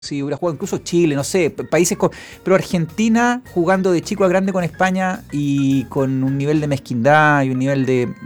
si hubiera jugado incluso Chile, no sé, países pero Argentina jugando de chico a grande con España y con un nivel de mezquindad y un nivel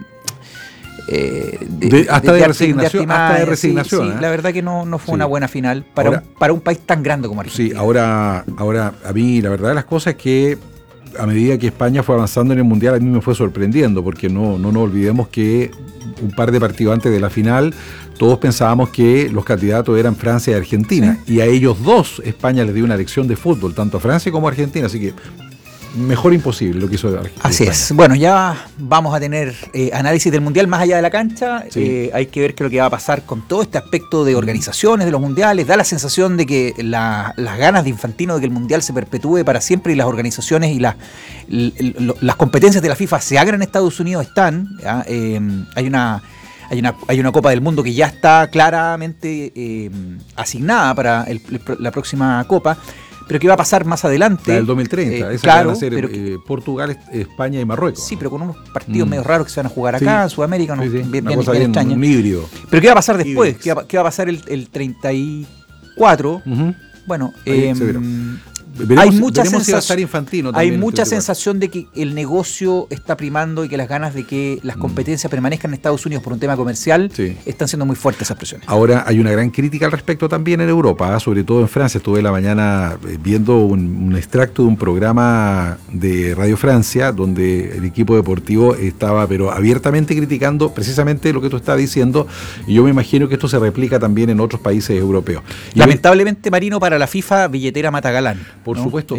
hasta de resignación. Sí, la verdad que no fue una buena final para un país tan grande como Argentina. Sí, ahora a mí la verdad de las cosas es que a medida que España fue avanzando en el Mundial, a mí me fue sorprendiendo, porque no nos olvidemos que un par de partidos antes de la final, todos pensábamos que los candidatos eran Francia y Argentina, y a ellos dos España les dio una lección de fútbol, tanto a Francia como a Argentina, así que mejor imposible lo que hizo Argentina. Así es. Bueno, ya vamos a tener análisis del Mundial más allá de la cancha. Sí. Hay que ver qué es lo que va a pasar con todo este aspecto de organizaciones de los Mundiales. Da la sensación de que las ganas de Infantino de que el Mundial se perpetúe para siempre y las organizaciones y las competencias de la FIFA se hagan en Estados Unidos están. Hay una Copa del Mundo que ya está claramente asignada para la próxima Copa. Pero ¿qué va a pasar más adelante? La del 2030, esa claro, van a ser Portugal, España y Marruecos. Sí, pero con unos partidos medio raros que se van a jugar acá, en Sudamérica, bien extraño. Un híbrido. Pero ¿qué va a pasar después? ¿Qué va a pasar el 34? Bueno, hay mucha sensación de que el negocio está primando y que las ganas de que las competencias permanezcan en Estados Unidos por un tema comercial están siendo muy fuertes esas presiones. Ahora hay una gran crítica al respecto también en Europa, sobre todo en Francia. Estuve la mañana viendo un extracto de un programa de Radio Francia donde el equipo deportivo estaba pero abiertamente criticando precisamente lo que tú estás diciendo, y yo me imagino que esto se replica también en otros países europeos. Lamentablemente, Marino, para la FIFA billetera mata galán. Por supuesto,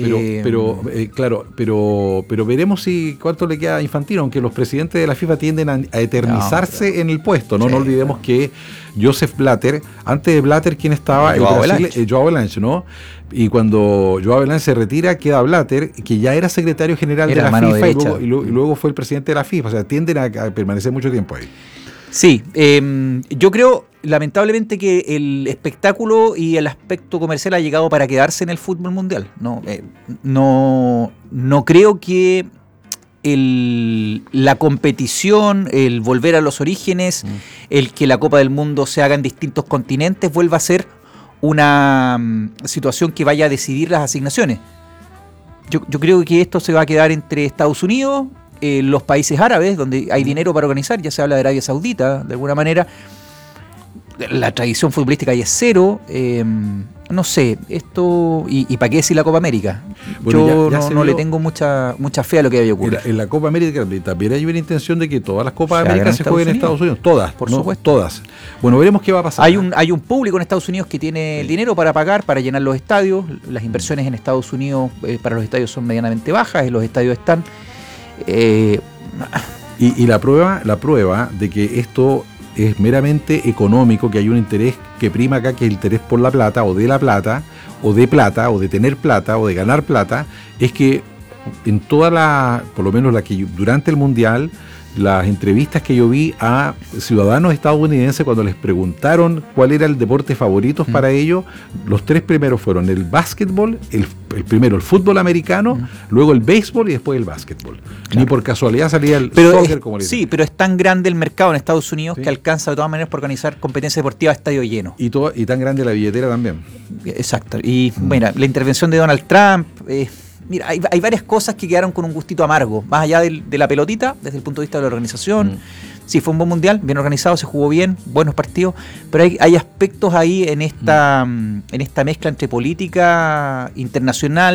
pero veremos cuánto le queda a Infantino, aunque los presidentes de la FIFA tienden a eternizarse en el puesto. No olvidemos que Joseph Blatter, antes de Blatter, ¿quién estaba? Joao Havelange, ¿no? Y cuando Joao Havelange se retira, queda Blatter, que ya era secretario general de la FIFA y luego fue el presidente de la FIFA. O sea, tienden a permanecer mucho tiempo ahí. Sí, yo creo lamentablemente que el espectáculo y el aspecto comercial ha llegado para quedarse en el fútbol mundial. No creo que la competición, el volver a los orígenes, el que la Copa del Mundo se haga en distintos continentes vuelva a ser una situación que vaya a decidir las asignaciones. Yo creo que esto se va a quedar entre Estados Unidos, los países árabes, donde hay dinero para organizar. Ya se habla de Arabia Saudita, de alguna manera. La tradición futbolística ahí es cero. No sé, esto. ¿Y para qué decir la Copa América? Bueno, yo no le tengo mucha fe a lo que vaya a ocurrir. En la Copa América también hay una intención de que todas las Copas Américas se jueguen en Estados Unidos. Todas, por supuesto. Todas. Bueno, veremos qué va a pasar. Hay un público en Estados Unidos que tiene el dinero para pagar, para llenar los estadios. Las inversiones en Estados Unidos para los estadios son medianamente bajas, y los estadios están. Y la prueba de que esto es meramente económico, que hay un interés que prima acá, que es el interés por la plata, o de plata, o de tener plata, o de ganar plata, es que en por lo menos durante el Mundial, las entrevistas que yo vi a ciudadanos estadounidenses cuando les preguntaron cuál era el deporte favorito para ellos, los tres primeros fueron el básquetbol, el primero el fútbol americano, luego el béisbol y después el básquetbol. Claro. Ni por casualidad salía el soccer como le dicen. Sí, pero es tan grande el mercado en Estados Unidos que alcanza de todas maneras por organizar competencias deportivas a estadio lleno. Y tan grande la billetera también. Exacto. Y mira, la intervención de Donald Trump... Mira, hay varias cosas que quedaron con un gustito amargo, más allá de la pelotita, desde el punto de vista de la organización. Sí, fue un buen mundial, bien organizado, se jugó bien, buenos partidos, pero hay aspectos ahí en esta mezcla entre política internacional,